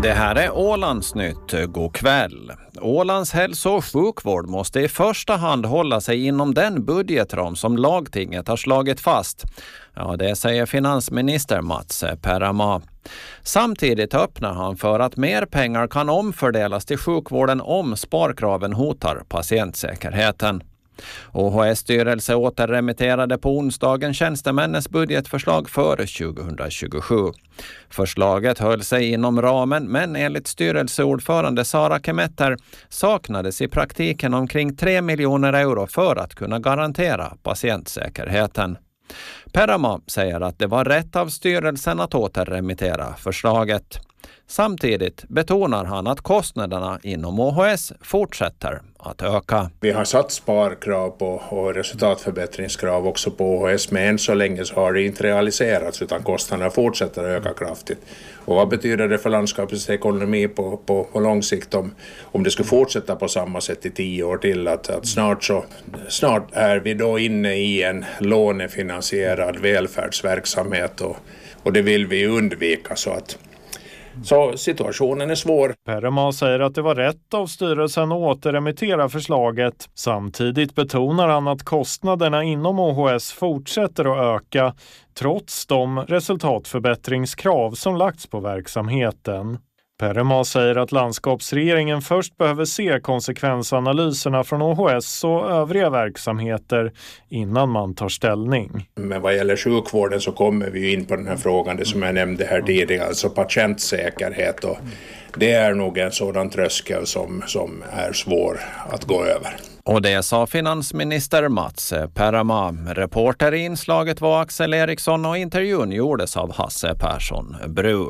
Det här är Ålandsnytt. God kväll. Ålands hälso- och sjukvård måste i första hand hålla sig inom den budgetram som lagtinget har slagit fast. Ja, det säger finansminister Mats Perama. Samtidigt öppnar han för att mer pengar kan omfördelas till sjukvården om sparkraven hotar patientsäkerheten. OHS styrelse återremitterade på onsdagen tjänstemännens budgetförslag för 2027. Förslaget höll sig inom ramen, men enligt styrelseordförande Sara Kemetter saknades i praktiken omkring 3 miljoner euro för att kunna garantera patientsäkerheten. Perama säger att det var rätt av styrelsen att återremittera förslaget. Samtidigt betonar han att kostnaderna inom OHS fortsätter att öka. Vi har satt sparkrav och resultatförbättringskrav också på OHS, men än så länge så har det inte realiserats utan kostnaderna fortsätter att öka kraftigt. Och vad betyder det för landskapets ekonomi på lång sikt om det ska fortsätta på samma sätt i 10 år till? Att snart är vi då inne i en lånefinansierad välfärdsverksamhet och det vill vi undvika så situationen är svår. Perama säger att det var rätt av styrelsen att återremittera förslaget. Samtidigt betonar han att kostnaderna inom OHS fortsätter att öka trots de resultatförbättringskrav som lagts på verksamheten. Perama säger att landskapsregeringen först behöver se konsekvensanalyserna från OHS och övriga verksamheter innan man tar ställning. Men vad gäller sjukvården så kommer vi ju in på den här frågan, det som jag nämnde här tidigare, alltså patientsäkerhet. Och det är nog en sådan tröskel som är svår att gå över. Och det sa finansminister Mats Perama. Reporter i inslaget var Axel Eriksson och intervjun gjordes av Hasse Persson Bru.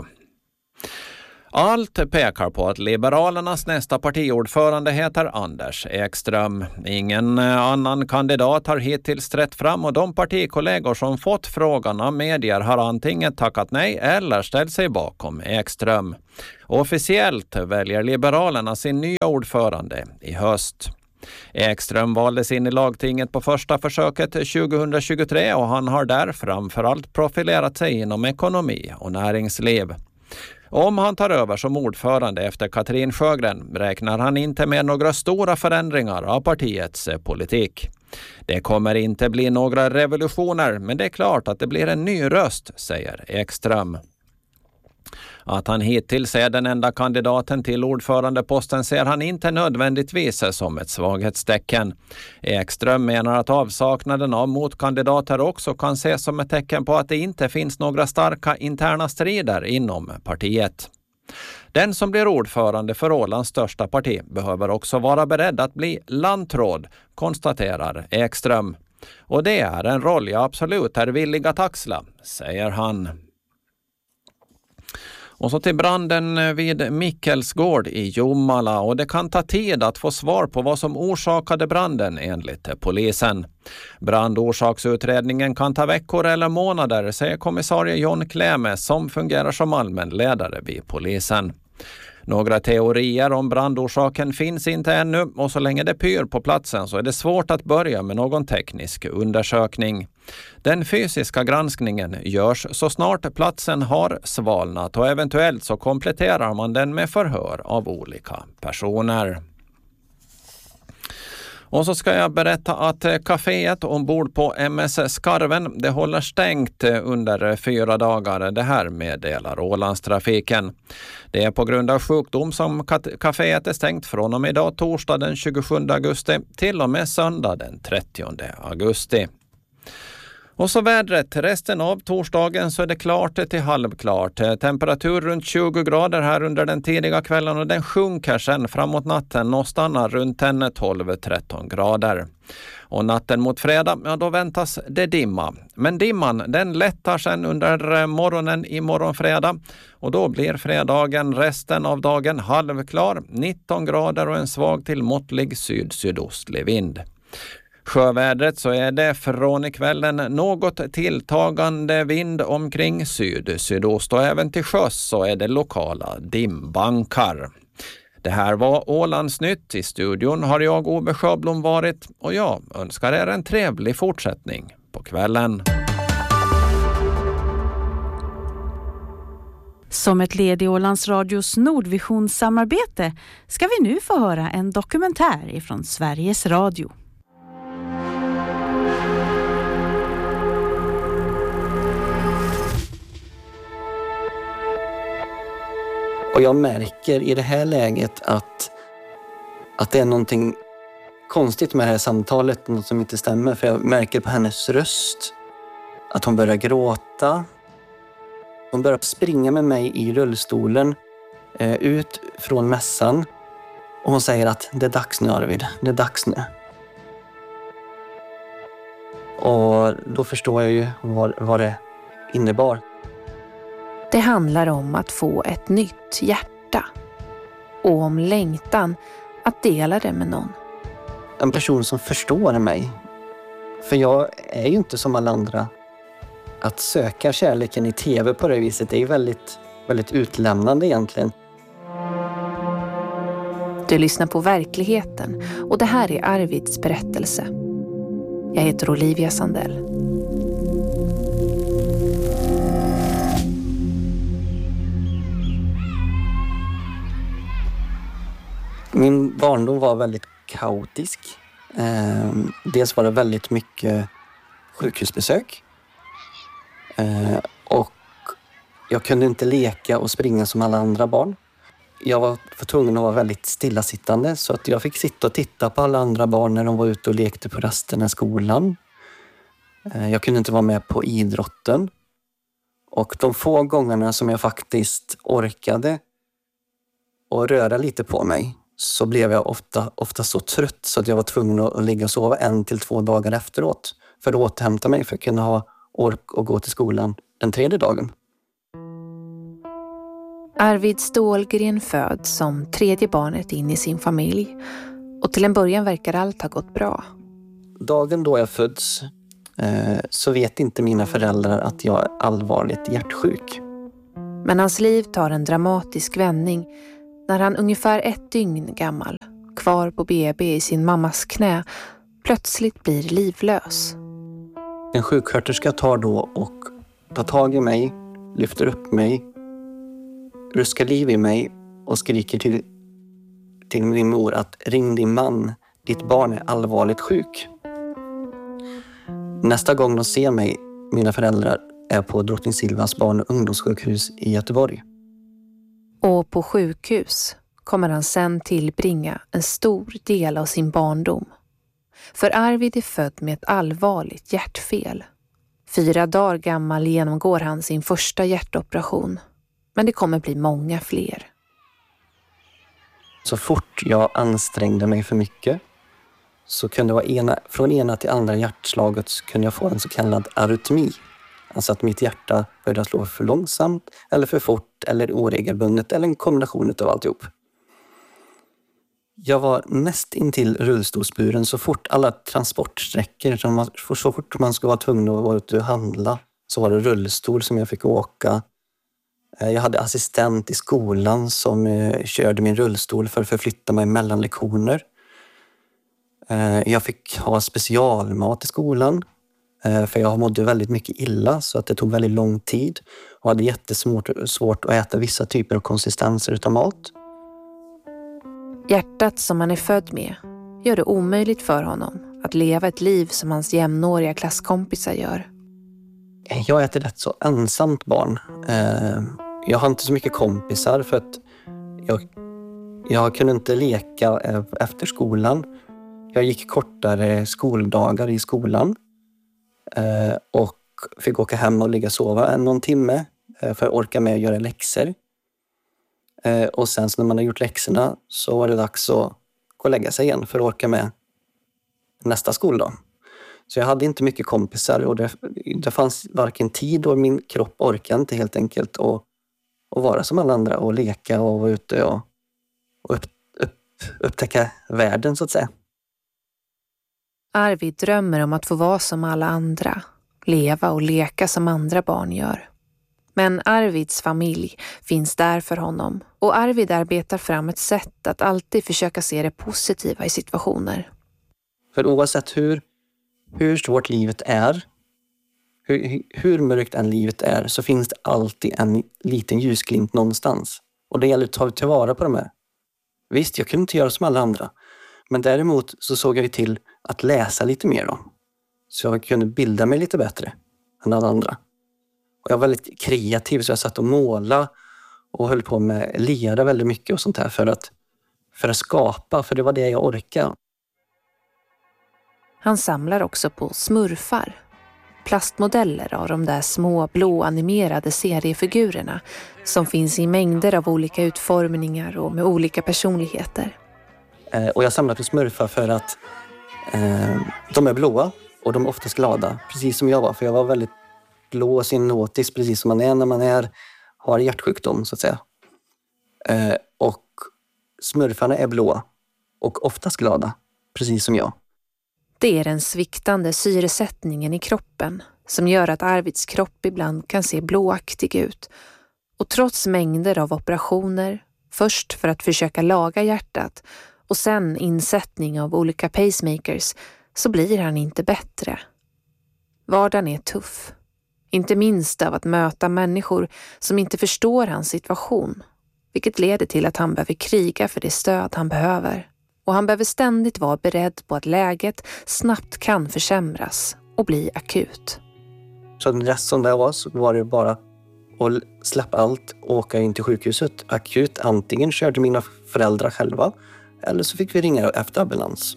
Allt pekar på att Liberalernas nästa partiordförande heter Anders Ekström. Ingen annan kandidat har hittills trätt fram och de partikollegor som fått frågan av medier har antingen tackat nej eller ställt sig bakom Ekström. Officiellt väljer Liberalerna sin nya ordförande i höst. Ekström valdes in i lagtinget på första försöket 2023 och han har där framförallt profilerat sig inom ekonomi och näringsliv. Om han tar över som ordförande efter Katrin Sjögren räknar han inte med några stora förändringar av partiets politik. Det kommer inte bli några revolutioner, men det är klart att det blir en ny röst, säger Ekström. Att han hittills är den enda kandidaten till ordförandeposten ser han inte nödvändigtvis som ett svaghetstecken. Ekström menar att avsaknaden av motkandidater också kan ses som ett tecken på att det inte finns några starka interna strider inom partiet. Den som blir ordförande för Ålands största parti behöver också vara beredd att bli landråd, konstaterar Ekström. Och det är en roll jag absolut är villig att axla, säger han. Och så till branden vid Mikkelsgård i Jomala, och det kan ta tid att få svar på vad som orsakade branden enligt polisen. Brandorsakutredningen kan ta veckor eller månader, säger kommissarie John Kleme som fungerar som allmän ledare vid polisen. Några teorier om brandorsaken finns inte ännu och så länge det pyr på platsen så är det svårt att börja med någon teknisk undersökning. Den fysiska granskningen görs så snart platsen har svalnat och eventuellt så kompletterar man den med förhör av olika personer. Och så ska jag berätta att kaféet ombord på MS Skarven det håller stängt under 4 dagar. Det här meddelar Ålandstrafiken. Det är på grund av sjukdom som kaféet är stängt från och med idag torsdag den 27 augusti till och med söndag den 30 augusti. Och så vädret. Resten av torsdagen så är det klart till halvklart. Temperatur runt 20 grader här under den tidiga kvällen och den sjunker sen framåt natten och stannar runt 12-13 grader. Och natten mot fredag, ja då väntas det dimma. Men dimman den lättar sen under morgonen i morgonfredag och då blir fredagen resten av dagen halvklar, 19 grader och en svag till måttlig sydostlig vind. Sjövädret så är det från ikvällen något tilltagande vind omkring sydost och även till sjöss så är det lokala dimbankar. Det här var Ålandsnytt. I studion har jag Ove Sjöblom varit och jag önskar er en trevlig fortsättning på kvällen. Som ett led i Ålands Radios Nordvision-samarbete ska vi nu få höra en dokumentär ifrån Sveriges Radio. Och jag märker i det här läget att det är någonting konstigt med det här samtalet, något som inte stämmer. För jag märker på hennes röst att hon börjar gråta. Hon börjar springa med mig i rullstolen ut från mässan. Och hon säger att det är dags nu, Arvid. Det är dags nu. Och då förstår jag ju vad det innebar. Det handlar om att få ett nytt hjärta. Och om längtan att dela det med någon. En person som förstår mig. För jag är ju inte som alla andra. Att söka kärleken i tv på det viset, det är väldigt, väldigt utlämnande egentligen. Du lyssnar på Verkligheten och det här är Arvids berättelse. Jag heter Olivia Sandell. Min barndom var väldigt kaotisk. Dels var det väldigt mycket sjukhusbesök. Och jag kunde inte leka och springa som alla andra barn. Jag var tvungen att vara väldigt stillasittande så att jag fick sitta och titta på alla andra barn när de var ute och lekte på rasterna i skolan. Jag kunde inte vara med på idrotten. Och de få gångerna som jag faktiskt orkade och röra lite på mig så blev jag ofta så trött så att jag var tvungen att ligga och sova 1 till 2 dagar efteråt för att återhämta mig för att kunna ha ork och gå till skolan den 3:e dagen. Arvid Stålgren föds som 3:e barnet in i sin familj och till en början verkar allt ha gått bra. Dagen då jag föds så vet inte mina föräldrar att jag är allvarligt hjärtsjuk. Men hans liv tar en dramatisk vändning när han ungefär 1 dygn gammal, kvar på BB i sin mammas knä, plötsligt blir livlös. En sjuksköterska tar då och tar tag i mig, lyfter upp mig, ruskar liv i mig och skriker till min mor att ring din man, ditt barn är allvarligt sjuk. Nästa gång de ser mig, mina föräldrar, är på Drottning Silvias barn- och ungdomssjukhus i Göteborg. Och på sjukhus kommer han sen tillbringa en stor del av sin barndom. För Arvid är född med ett allvarligt hjärtfel. 4 dagar gammal genomgår han sin första hjärtoperation. Men det kommer bli många fler. Så fort jag ansträngde mig för mycket så kunde det vara från ena till andra hjärtslaget så kunde jag få en så kallad arytmi. Alltså att mitt hjärta började slå för långsamt eller för fort eller oregelbundet eller en kombination av alltihop. Jag var näst intill rullstolsburen så fort alla transportsträckor, så fort man skulle vara tvungen att vara ute och handla så var det rullstol som jag fick åka. Jag hade assistent i skolan som körde min rullstol för att förflytta mig mellan lektioner. Jag fick ha specialmat i skolan för jag mådde väldigt mycket illa så att det tog väldigt lång tid och hade jättesvårt att äta vissa typer av konsistenser utav mat. Hjärtat som han är född med gör det omöjligt för honom att leva ett liv som hans jämnåriga klasskompisar gör. Jag är ett rätt så ensamt barn. Jag har inte så mycket kompisar för att jag kunde inte leka efter skolan. Jag gick kortare skoldagar i skolan och fick åka hem och ligga och sova någon timme för att orka med att göra läxor. Och sen när man har gjort läxorna så var det dags att gå och lägga sig igen för att orka med nästa skoldag. Så jag hade inte mycket kompisar och det fanns varken tid och min kropp orkade inte helt enkelt att vara som alla andra och leka och vara ute och upptäcka världen så att säga. Arvid drömmer om att få vara som alla andra, leva och leka som andra barn gör. Men Arvids familj finns där för honom och Arvid arbetar fram ett sätt att alltid försöka se det positiva i situationer. För oavsett hur svårt livet är Hur mörkt än livet är så finns det alltid en liten ljusglimt någonstans. Och det gäller att ta tillvara på de här. Visst, jag kunde inte göra som alla andra. Men däremot så såg jag till att läsa lite mer då. Så jag kunde bilda mig lite bättre än alla andra. Och jag var väldigt kreativ så jag satt och målade och höll på med lera väldigt mycket och sånt här för att skapa, för det var det jag orkade. Han samlar också på smurfar. Plastmodeller av de där små blå animerade seriefigurerna som finns i mängder av olika utformningar och med olika personligheter. Och jag samlar på smurfar för att de är blåa och de är oftast glada, precis som jag var. För jag var väldigt blå och cyanotisk, precis som man är när man har hjärtsjukdom så att säga. Och smurfarna är blåa och oftast glada, precis som jag. Det är den sviktande syresättningen i kroppen som gör att Arvids kropp ibland kan se blåaktig ut. Och trots mängder av operationer, först för att försöka laga hjärtat och sen insättning av olika pacemakers, så blir han inte bättre. Vardagen är tuff. Inte minst av att möta människor som inte förstår hans situation, vilket leder till att han behöver kriga för det stöd han behöver. Och han behöver ständigt vara beredd på att läget snabbt kan försämras och bli akut. Så resten som det var så var det bara att släppa allt och åka in till sjukhuset akut. Antingen körde mina föräldrar själva eller så fick vi ringa efter ambulans.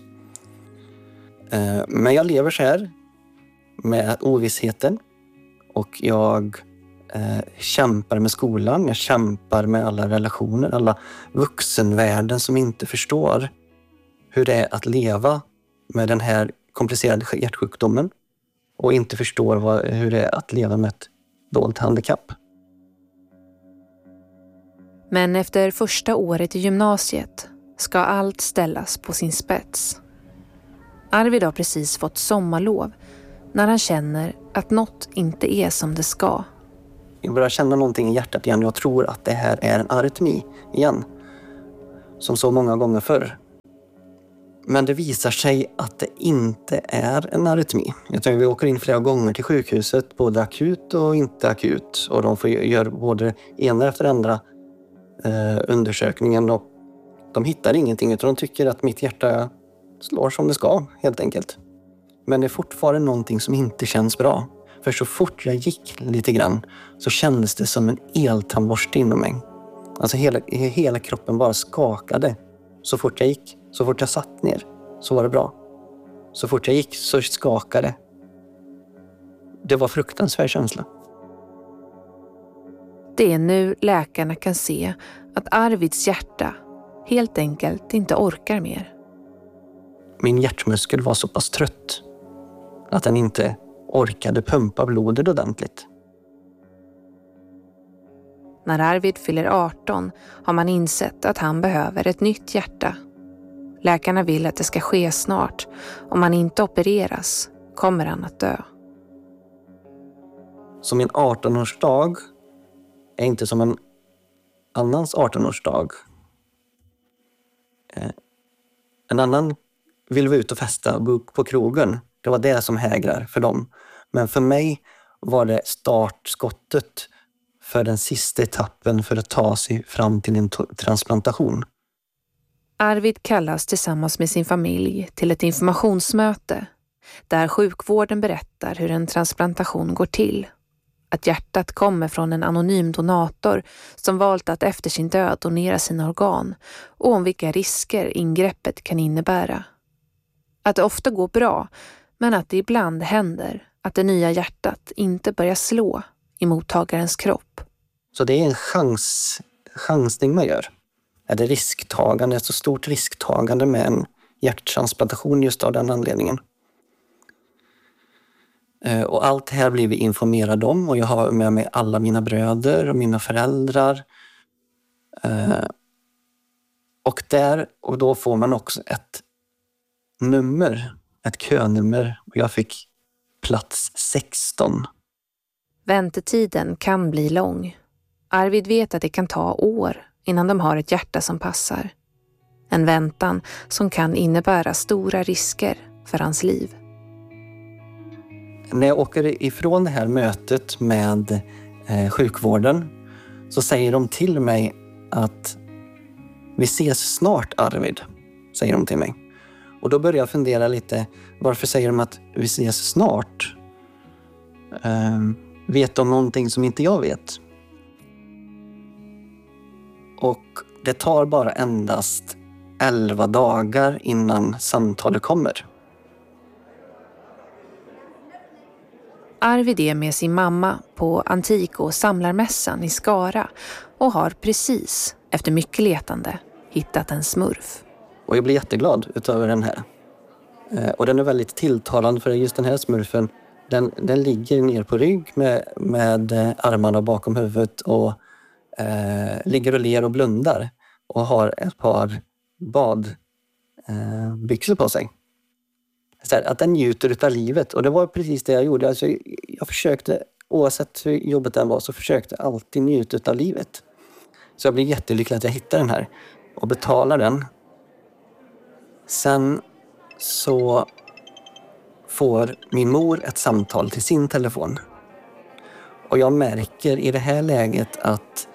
Men jag lever så här med ovissheten och jag kämpar med skolan. Jag kämpar med alla relationer, alla vuxenvärlden som inte förstår hur det är att leva med den här komplicerade hjärtsjukdomen och inte förstår hur det är att leva med ett dolt handikapp. Men efter första året i gymnasiet ska allt ställas på sin spets. Arvid har precis fått sommarlov när han känner att något inte är som det ska. Jag börjar känna någonting i hjärtat igen. Jag tror att det här är en arytmi igen. Som så många gånger förr. Men det visar sig att det inte är en arytmi. Jag tror vi åker in flera gånger till sjukhuset. Både akut och inte akut. Och de får göra både ena efter andra undersökningen. Och de hittar ingenting utan de tycker att mitt hjärta slår som det ska helt enkelt. Men det är fortfarande någonting som inte känns bra. För så fort jag gick lite grann så kändes det som en eltandborste inom mig. Alltså hela kroppen bara skakade. Så fort jag gick, så fort jag satt ner så var det bra. Så fort jag gick så skakade. Det var fruktansvärd känsla. Det är nu läkarna kan se att Arvids hjärta helt enkelt inte orkar mer. Min hjärtmuskel var så pass trött att den inte orkade pumpa blodet ordentligt. När Arvid fyller 18 har man insett att han behöver ett nytt hjärta. Läkarna vill att det ska ske snart. Om han inte opereras kommer han att dö. Så min 18-årsdag är inte som en annans 18-årsdag. En annan vill vara ut och festa på krogen. Det var det som hägrar för dem. Men för mig var det startskottet för den sista etappen för att ta sig fram till en transplantation. Arvid kallas tillsammans med sin familj till ett informationsmöte där sjukvården berättar hur en transplantation går till. Att hjärtat kommer från en anonym donator som valt att efter sin död donera sina organ och om vilka risker ingreppet kan innebära. Att det ofta går bra, men att det ibland händer att det nya hjärtat inte börjar slå i mottagarens kropp. Så det är en chansning man gör. Är det risktagande, ett så stort risktagande med en hjärttransplantation just av den anledningen. Och allt här blir vi informerade om och jag har med mig alla mina bröder och mina föräldrar. Och då får man också ett nummer, ett könummer och jag fick plats 16. Väntetiden kan bli lång. Arvid vet att det kan ta år innan de har ett hjärta som passar. En väntan som kan innebära stora risker för hans liv. när jag åker ifrån det här mötet med sjukvården så säger de till mig att vi ses snart, Arvid, säger de till mig. Och då börjar jag fundera lite, varför säger de att vi ses snart? Vet de någonting som inte jag vet? Och det tar bara endast 11 dagar innan samtalet kommer. Arvid är med sin mamma på antik- och samlarmässan i Skara och har precis, efter mycket letande, hittat en smurf. Och jag blir jätteglad utöver den här. Och den är väldigt tilltalande för just den här smurfen. Den ligger ner på rygg med armarna bakom huvudet och ligger och ler och blundar. Och har ett par badbyxor på sig. Så att den njuter av livet. Och det var precis det jag gjorde. Alltså, jag försökte, oavsett hur jobbet den var, så försökte jag alltid njuta av livet. Så jag blev jättelycklig att jag hittade den här och betalar den. Sen så får min mor ett samtal till sin telefon. Och jag märker i det här läget att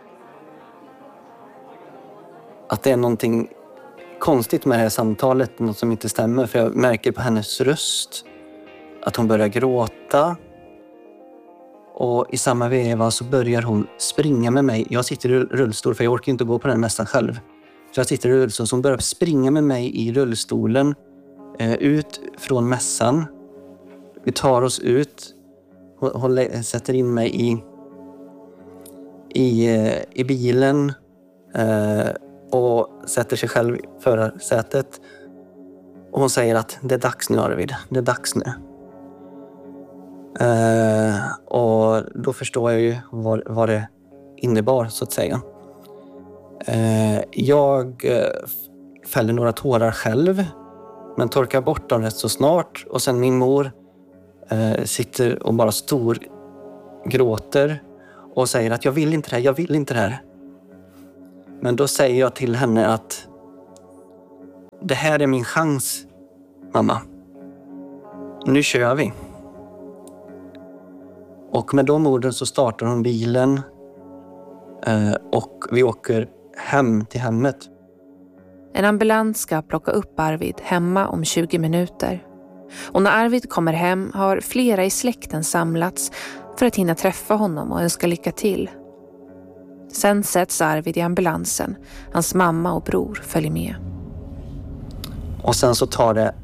det är någonting konstigt med det här samtalet, något som inte stämmer. För jag märker på hennes röst att hon börjar gråta. Och i samma veva så börjar hon springa med mig. Jag sitter i rullstol för jag orkar inte gå på den mässan själv. Så jag sitter i rullstol, så hon börjar springa med mig i rullstolen ut från mässan. Vi tar oss ut. Hon sätter in mig i bilen och sätter sig själv i förarsätet. Och hon säger att det är dags nu, Arvid. Det är dags nu. Och då förstår jag ju vad det innebar, så att säga. Jag fäller några tårar själv, men torkar bort dem rätt så snart. Och sen min mor sitter och bara gråter och säger att jag vill inte det här. Men då säger jag till henne att det här är min chans, mamma. Nu kör vi. Och med de orden så startar hon bilen och vi åker hem till hemmet. En ambulans ska plocka upp Arvid hemma om 20 minuter. Och när Arvid kommer hem har flera i släkten samlats för att hinna träffa honom och önska lycka till. Sen sätts Arvid i ambulansen. Hans mamma och bror följer med. Och sen så tar det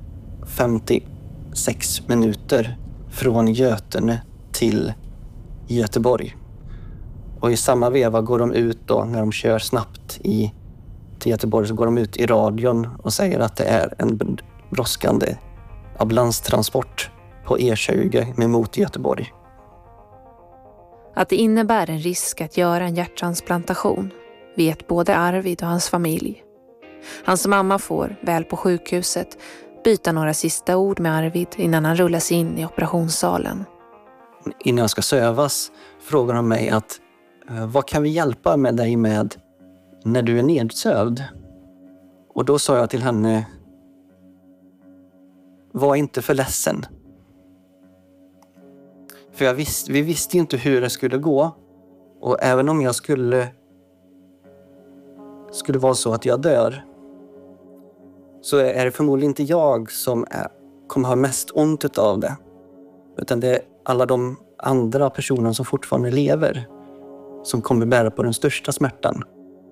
56 minuter från Götene till Göteborg. Och i samma veva går de ut då, när de kör snabbt till Göteborg, så går de ut i radion och säger att det är en brådskande ambulanstransport på E20 mot Göteborg. Att det innebär en risk att göra en hjärttransplantation vet både Arvid och hans familj. Hans mamma får, väl på sjukhuset, byta några sista ord med Arvid innan han rullas in i operationssalen. Innan jag ska sövas frågar de mig att vad kan vi hjälpa med dig med när du är nedsövd? Och då sa jag till henne, var inte för ledsen. För vi visste inte hur det skulle gå. Och även om jag skulle vara så att jag dör, så är det förmodligen inte jag som kommer ha mest ont av det. Utan det är alla de andra personer som fortfarande lever som kommer bära på den största smärtan.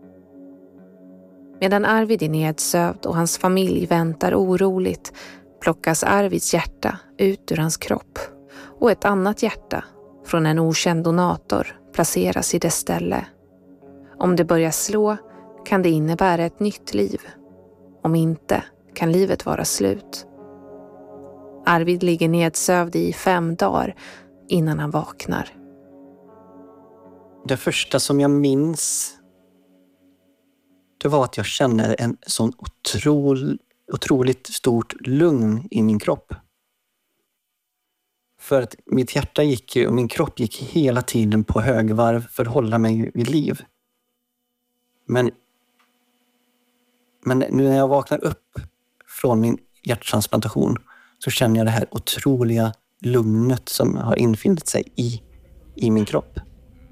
Medan Arvid är nedsövd och hans familj väntar oroligt plockas Arvids hjärta ut ur hans kropp. Och ett annat hjärta från en okänd donator placeras i dess ställe. Om det börjar slå kan det innebära ett nytt liv. Om inte kan livet vara slut. Arvid ligger nedsövd i 5 dagar innan han vaknar. Det första som jag minns, det var att jag kände en sån otroligt stort lugn i min kropp. För att mitt hjärta gick och min kropp gick hela tiden på högvarv för att hålla mig vid liv. Men nu när jag vaknar upp från min hjärttransplantation så känner jag det här otroliga lugnet som har infunnit sig i min kropp.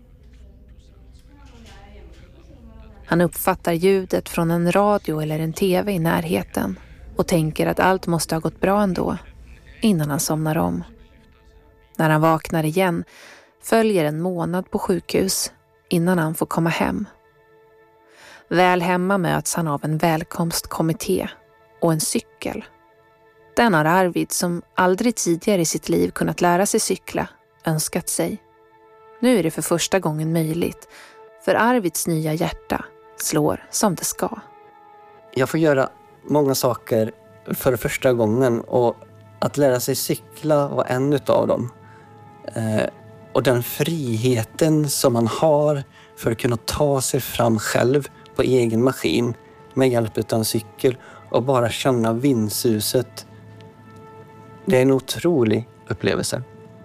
Han uppfattar ljudet från en radio eller en tv i närheten och tänker att allt måste ha gått bra ändå, innan han somnar om. När han vaknar igen följer en månad på sjukhus innan han får komma hem. Väl hemma möts han av en välkomstkommitté och en cykel. Den har Arvid, som aldrig tidigare i sitt liv kunnat lära sig cykla, önskat sig. Nu är det för första gången möjligt, för Arvids nya hjärta slår som det ska. Jag får göra många saker för första gången, och att lära sig cykla var en utav dem. Och den friheten som man har för att kunna ta sig fram själv på egen maskin med hjälp av en cykel och bara känna vindsuset. Det är en otrolig upplevelse.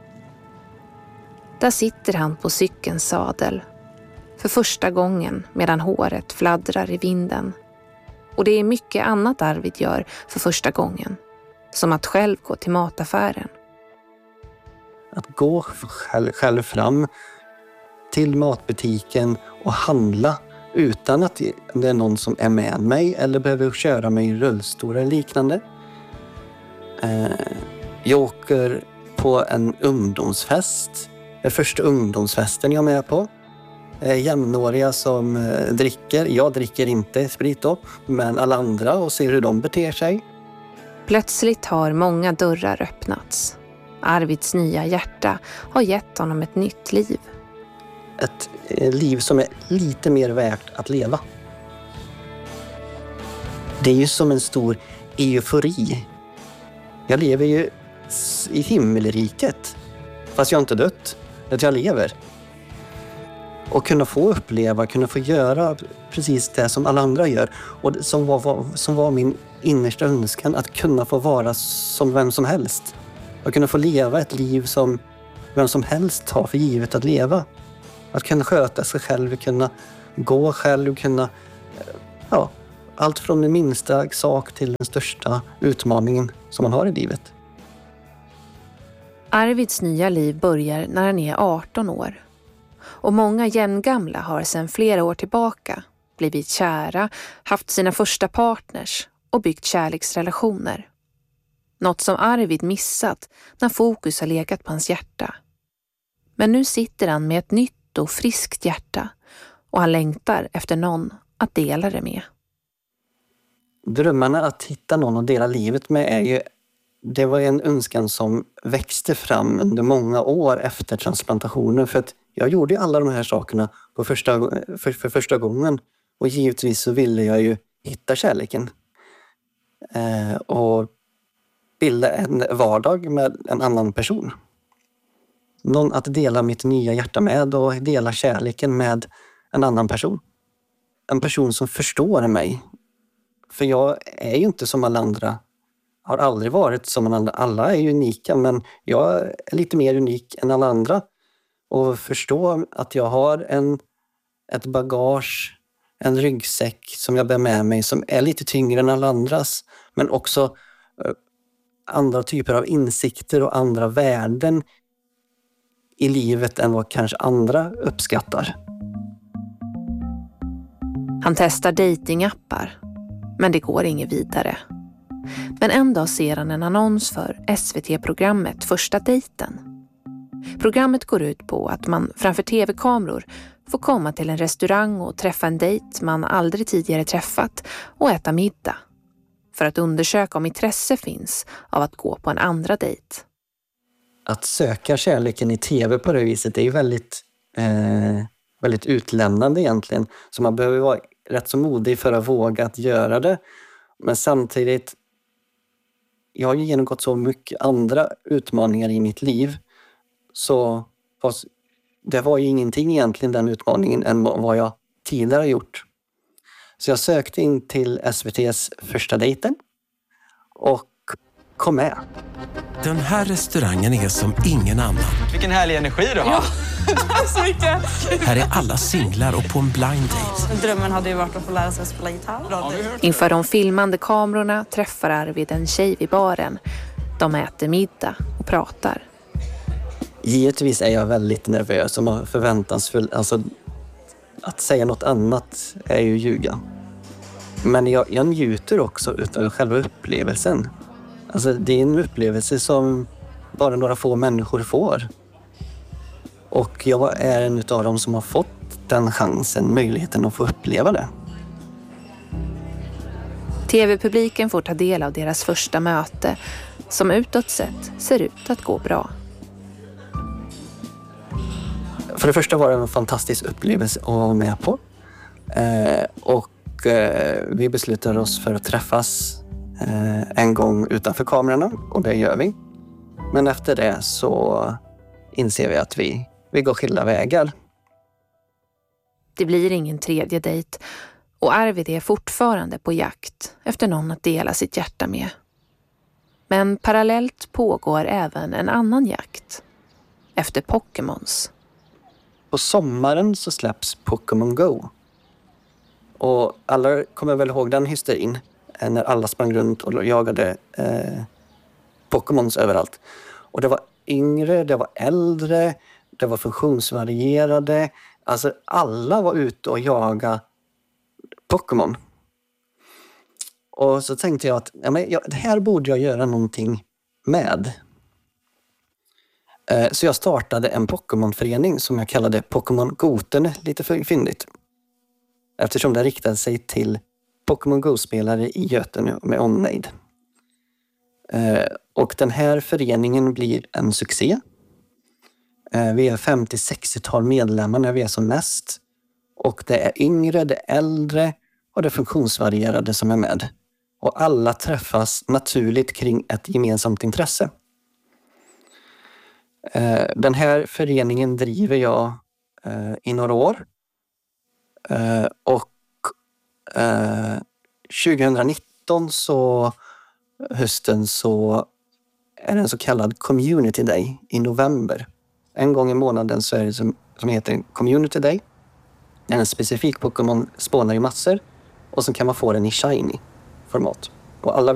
Där sitter han på cykelns sadel. För första gången medan håret fladdrar i vinden. Och det är mycket annat Arvid gör för första gången. Som att själv gå till mataffären. Att gå själv fram till matbutiken och handla utan att det är någon som är med mig eller behöver köra mig i rullstol eller liknande. Jag åker på en ungdomsfest. Det är första ungdomsfesten jag är med på. Jämnåriga som dricker. Jag dricker inte sprit då, men alla andra, och ser hur de beter sig. Plötsligt har många dörrar öppnats. Arvids nya hjärta har gett honom ett nytt liv. Ett liv som är lite mer värt att leva. Det är ju som en stor eufori. Jag lever ju i himmelriket, fast jag inte dött, att jag lever. Och kunna få uppleva, kunna få göra precis det som alla andra gör. Och som var min innersta önskan, att kunna få vara som vem som helst. Att kunna få leva ett liv som vem som helst tar för givet att leva. Att kunna sköta sig själv, kunna gå själv, kunna... Ja, allt från den minsta sak till den största utmaningen som man har i livet. Arvids nya liv börjar när han är 18 år. Och många jämngamla har sedan flera år tillbaka blivit kära, haft sina första partners och byggt kärleksrelationer. Något som Arvid missat när fokus har legat på hans hjärta. Men nu sitter han med ett nytt och friskt hjärta och han längtar efter någon att dela det med. Drömmarna att hitta någon att dela livet med det var en önskan som växte fram under många år efter transplantationen. För att jag gjorde ju alla de här sakerna för första gången. Och givetvis så ville jag ju hitta kärleken. Och bilda en vardag med en annan person. Någon att dela mitt nya hjärta med och dela kärleken med en annan person. En person som förstår mig. För jag är ju inte som alla andra. Har aldrig varit som alla andra. Alla är unika, men jag är lite mer unik än alla andra. Och förstå att jag har ett bagage, en ryggsäck som jag bär med mig som är lite tyngre än alla andras. Men också andra typer av insikter och andra värden i livet än vad kanske andra uppskattar. Han testar datingappar, men det går inget vidare. Men en dag ser han en annons för SVT-programmet Första dejten. Programmet går ut på att man framför tv-kameror får komma till en restaurang och träffa en dejt man aldrig tidigare träffat och äta middag. För att undersöka om intresse finns av att gå på en andra dejt. Att söka kärleken i tv på det viset är ju väldigt utlämnande egentligen. Så man behöver vara rätt så modig för att våga att göra det. Men samtidigt, jag har ju genomgått så mycket andra utmaningar i mitt liv. Så det var ju ingenting egentligen, den utmaningen, än vad jag tidigare gjort. Så jag sökte in till SVT:s Första dejten och kom med. Den här restaurangen är som ingen annan. Vilken härlig energi du har. Ja, så mycket. Här är alla singlar och på en blind date. Drömmen hade ju varit att få lära sig att spela gitarr. Inför de filmande kamerorna träffar Arvid en tjej vid baren. De äter middag och pratar. Givetvis är jag väldigt nervös och förväntansfull. Alltså, att säga något annat är ju ljuga. Men jag njuter också utav själva upplevelsen. Alltså, det är en upplevelse som bara några få människor får. Och jag är en utav dem som har fått den chansen, möjligheten att få uppleva det. TV-publiken får ta del av deras första möte som utåt sett ser ut att gå bra. För det första var det en fantastisk upplevelse att vara med på. Vi beslutade oss för att träffas en gång utanför kamerorna, och det gör vi. Men efter det så inser vi att vi går skilda vägar. Det blir ingen tredje dejt och Arvid är fortfarande på jakt efter någon att dela sitt hjärta med. Men parallellt pågår även en annan jakt efter Pokémons. På sommaren så släpps Pokémon Go. Och alla kommer väl ihåg den hysterin när alla sprang runt och jagade Pokémons överallt. Och det var yngre, det var äldre, det var funktionsvarierade. Alltså alla var ute och jagade Pokémon. Och så tänkte jag att det här borde jag göra någonting med. Så jag startade en Pokémon-förening som jag kallade Pokémon Goten, lite för fyndigt. Eftersom det riktade sig till Pokémon Go-spelare i Götene med omnejd. Och den här föreningen blir en succé. Vi är 50-60-tal medlemmar när vi är som mest. Och det är yngre, det är äldre och det är funktionsvarierade som är med. Och alla träffas naturligt kring ett gemensamt intresse. Den här föreningen driver jag i några år. Och 2019 hösten så är det en så kallad Community Day i november. En gång i månaden så är det som heter Community Day. Det är en specifik Pokémon spånar i massor och så kan man få den i shiny format. Och alla